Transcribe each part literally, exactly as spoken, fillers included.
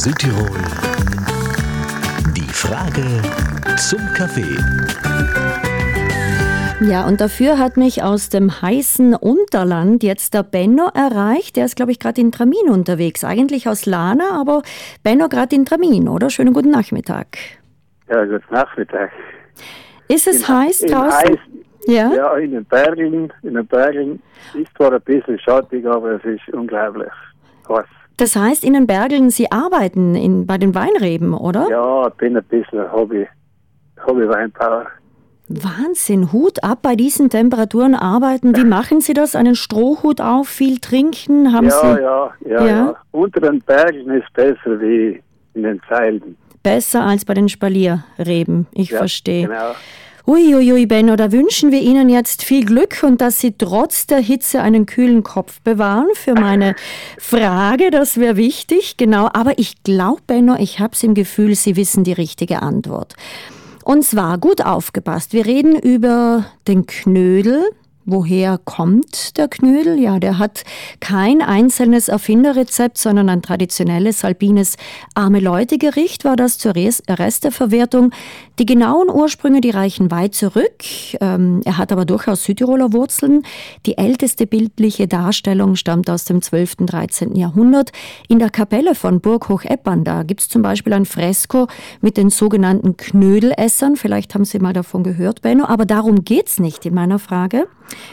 Südtirol. Die Frage zum Kaffee. Ja, und dafür hat mich aus dem heißen Unterland jetzt der Benno erreicht. Der ist, glaube ich, gerade in Tramin unterwegs. Eigentlich aus Lana, aber Benno gerade in Tramin, oder? Schönen guten Nachmittag. Ja, guten Nachmittag. Ist es in, heiß in draußen? Heiß, ja? ja, in den Bergen. In den Bergen ist zwar ein bisschen schattig, aber es ist unglaublich heiß. Das heißt, in den Bergen, Sie arbeiten in, bei den Weinreben, oder? Ja, ich bin ein bisschen Hobby, Hobby-Weinbauer. Wahnsinn, Hut ab bei diesen Temperaturen arbeiten. Wie machen Sie das? Einen Strohhut auf, viel trinken? Haben Ja, Sie ja, ja, Ja? ja. Unter den Bergen ist besser wie in den Zeilen. besser als bei den Spalierreben? Ich Ja, verstehe. genau. Uiuiui, Benno, da wünschen wir Ihnen jetzt viel Glück und dass Sie trotz der Hitze einen kühlen Kopf bewahren für meine Frage. Das wäre wichtig, genau. Aber ich glaube, Benno, ich habe es im Gefühl, Sie wissen die richtige Antwort. Und zwar, gut aufgepasst, wir reden über den Knödel. Woher kommt der Knödel? Ja, der hat kein einzelnes Erfinderrezept, sondern ein traditionelles alpines Arme-Leute-Gericht war das zur Resteverwertung. Die genauen Ursprünge, die reichen weit zurück. Ähm, er hat aber durchaus Südtiroler Wurzeln. Die älteste bildliche Darstellung stammt aus dem zwölften, dreizehnten Jahrhundert. In der Kapelle von Burg Hocheppern, da gibt es zum Beispiel ein Fresko mit den sogenannten Knödelessern. Vielleicht haben Sie mal davon gehört, Benno, aber darum geht's nicht in meiner Frage.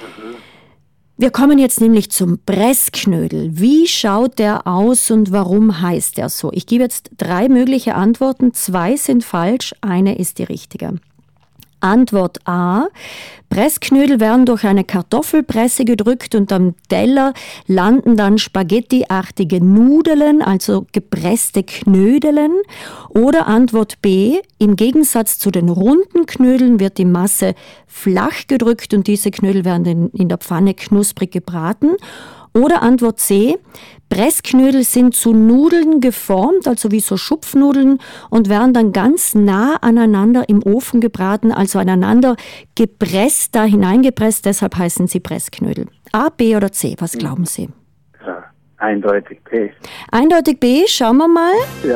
Wir kommen jetzt nämlich zum Pressknödel. Wie schaut der aus und warum heißt er so? Ich gebe jetzt drei mögliche Antworten. Zwei sind falsch, eine ist die richtige. Antwort A. Pressknödel werden durch eine Kartoffelpresse gedrückt und am Teller landen dann spaghettiartige Nudeln, also gepresste Knödeln. Oder Antwort B. Im Gegensatz zu den runden Knödeln wird die Masse flach gedrückt und diese Knödel werden in der Pfanne knusprig gebraten. Oder Antwort C. Pressknödel sind zu Nudeln geformt, also wie so Schupfnudeln, und werden dann ganz nah aneinander im Ofen gebraten, also aneinander gepresst, da hineingepresst, deshalb heißen sie Pressknödel. A, B oder C, was glauben Sie? Ja, eindeutig B. Eindeutig B, schauen wir mal.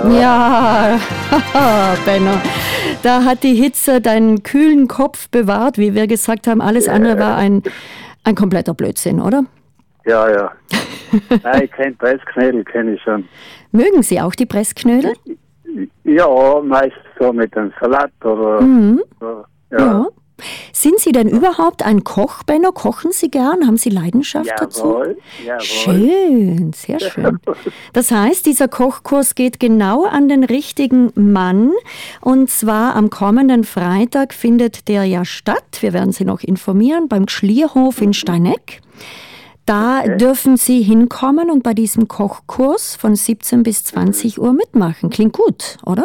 Ja. Ja, Benno, da hat die Hitze deinen kühlen Kopf bewahrt, wie wir gesagt haben, alles andere war ein, ein kompletter Blödsinn, oder? Ja, ja. Nein, ich kenne Pressknödel, kenne ich schon. Mögen Sie auch die Pressknödel? Ja, meist so mit einem Salat oder Mhm. so. Ja. Ja. Sind Sie denn überhaupt ein Koch, Benno? Kochen Sie gern? Haben Sie Leidenschaft dazu? Jawohl, jawohl. Schön, sehr schön. Das heißt, dieser Kochkurs geht genau an den richtigen Mann. Und zwar am kommenden Freitag findet der ja statt. Wir werden Sie noch informieren, beim Gschlierhof in Steineck. Da Okay. dürfen Sie hinkommen und bei diesem Kochkurs von siebzehn bis zwanzig Uhr mitmachen. Klingt gut, oder?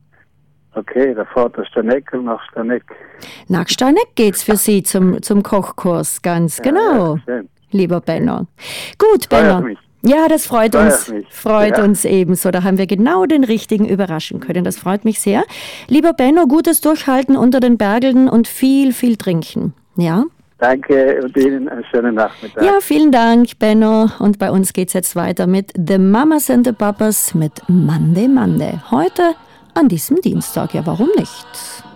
Okay, der Vater Steineck und nach Steineck. Nach Steineck geht's für Sie zum, zum Kochkurs, ganz genau, Ja, schön. lieber Benno. Gut, Freut Benno. mich. Ja, das freut Freut uns. mich. Freut Ja. uns ebenso. Da haben wir genau den richtigen überraschen können. Das freut mich sehr. Lieber Benno, gutes Durchhalten unter den Bergeln und viel, viel trinken. Ja? Danke und Ihnen einen schönen Nachmittag. Ja, vielen Dank, Benno. Und bei uns geht's jetzt weiter mit The Mamas and the Papas mit Monday Monday. Heute an diesem Dienstag. Ja, warum nicht?